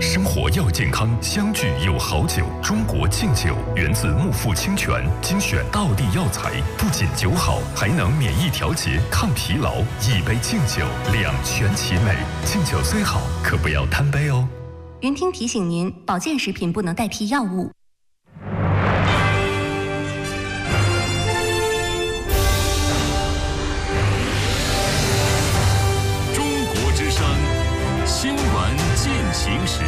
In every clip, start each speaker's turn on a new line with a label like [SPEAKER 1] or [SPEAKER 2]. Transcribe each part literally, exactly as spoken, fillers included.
[SPEAKER 1] 生活要健康，相聚有好酒。中国敬酒源自木富清泉，精选道地药材，不仅酒好，还能免疫调节、抗疲劳。一杯敬酒，两全其美。敬酒虽好，可不要贪杯哦。
[SPEAKER 2] 云听提醒您，保健食品不能代替药物。
[SPEAKER 3] 中国之声新闻进行时。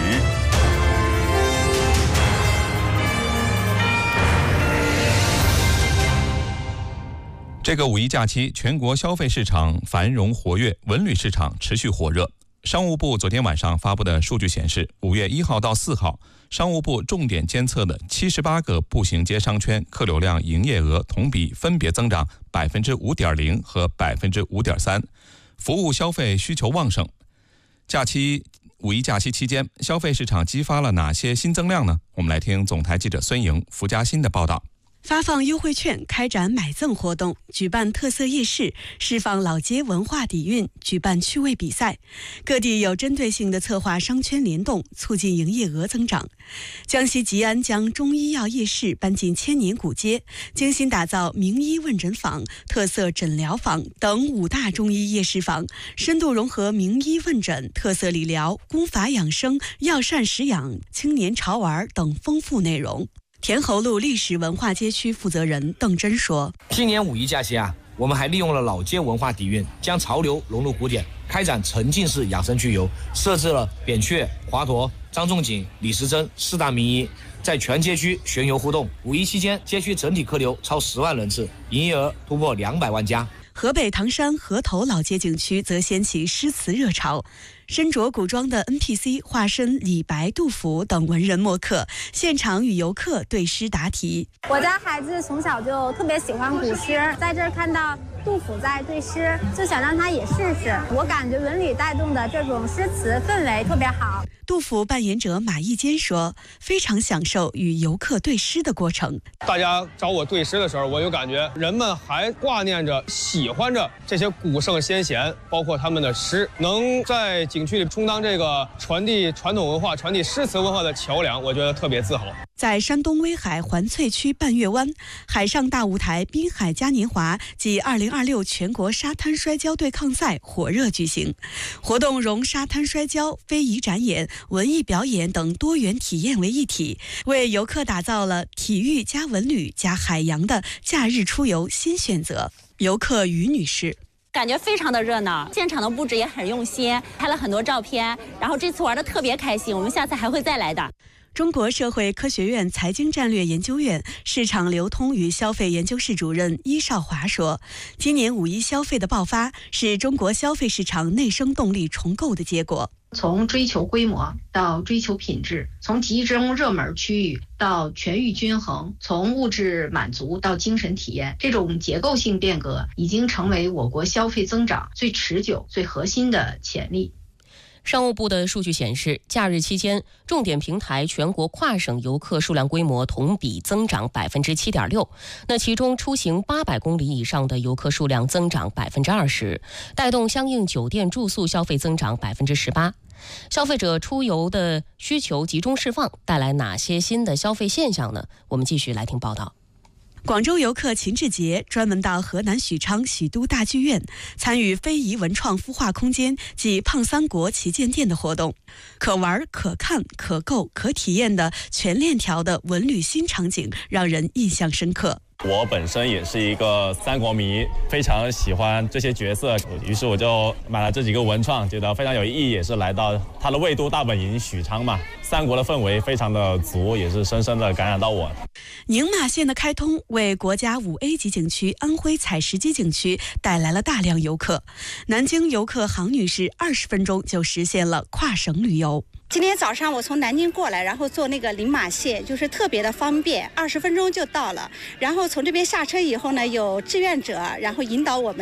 [SPEAKER 4] 这个五一假期，全国消费市场繁荣活跃，文旅市场持续火热。商务部昨天晚上发布的数据显示，五月一号到四号，商务部重点监测的七十八个步行街商圈客流量营业额同比分别增长百分之五点零和百分之五点三，服务消费需求旺盛。假期五一假期期间，消费市场激发了哪些新增量呢？我们来听总台记者孙莹、福嘉欣的报道。
[SPEAKER 5] 发放优惠券，开展买赠活动，举办特色夜市，释放老街文化底蕴，举办趣味比赛，各地有针对性地策划商圈联动，促进营业额增长。江西吉安将中医药夜市搬进千年古街，精心打造名医问诊坊、特色诊疗坊等五大中医夜市坊，深度融合名医问诊、特色理疗、功法养生、药膳食养、青年潮玩等丰富内容。田侯路历史文化街区负责人邓真说：
[SPEAKER 6] 今年五一假期啊，我们还利用了老街文化底蕴，将潮流融入古典，开展沉浸式养生趣游，设置了扁鹊、华佗、张仲景、李时珍四大名医，在全街区巡游互动。五一期间，街区整体客流超十万人次，营业额突破两百万家。
[SPEAKER 5] 河北唐山河头老街景区则掀起诗词热潮，身着古装的 N P C 化身李白、杜甫等文人墨客，现场与游客对诗答题。
[SPEAKER 7] 我家孩子从小就特别喜欢古诗，在这儿看到杜甫在对诗，就想让他也试试。我感觉文旅带动的这种诗词氛围特别好。
[SPEAKER 5] 杜甫扮演者马义坚说，非常享受与游客对诗的过程。
[SPEAKER 8] 大家找我对诗的时候，我有感觉人们还挂念着、喜欢着这些古圣先贤，包括他们的诗，能在景区里充当这个传递传统文化、传递诗词文化的桥梁，我觉得特别自豪。
[SPEAKER 5] 在山东威海环翠区半月湾，海上大舞台滨海嘉年华暨二零二六全国沙滩摔跤对抗赛火热举行。活动融沙滩摔跤、非遗展演、文艺表演等多元体验为一体，为游客打造了体育加文旅加海洋的假日出游新选择。游客于女士：
[SPEAKER 9] 感觉非常的热闹，现场的布置也很用心，拍了很多照片，然后这次玩的特别开心，我们下次还会再来的。
[SPEAKER 5] 中国社会科学院财经战略研究院市场流通与消费研究室主任伊少华说，今年五一消费的爆发是中国消费市场内生动力重构的结果。
[SPEAKER 10] 从追求规模到追求品质，从集中热门区域到全域均衡，从物质满足到精神体验，这种结构性变革已经成为我国消费增长最持久、最核心的潜力。
[SPEAKER 11] 商务部的数据显示，假日期间，重点平台全国跨省游客数量规模同比增长百分之七点六。那其中，出行八百公里以上的游客数量增长百分之二十，带动相应酒店住宿消费增长百分之十八。消费者出游的需求集中释放，带来哪些新的消费现象呢？我们继续来听报道。
[SPEAKER 5] 广州游客秦志杰专门到河南许昌许都大剧院参与非遗文创孵化空间暨胖三国旗舰店的活动，可玩可看可购可体验的全链条的文旅新场景让人印象深刻。
[SPEAKER 12] 我本身也是一个三国迷，非常喜欢这些角色，于是我就买了这几个文创，觉得非常有意义，也是来到它的魏都大本营许昌嘛，三国的氛围非常的足，也是深深的感染到我。
[SPEAKER 5] 宁马线的开通为国家五 A 级景区安徽采石矶景区带来了大量游客，南京游客杭女士二十分钟就实现了跨省旅游。
[SPEAKER 13] 今天早上我从南京过来，然后坐那个宁马线，就是特别的方便，二十分钟就到了。然后从这边下车以后呢，有志愿者，然后引导我们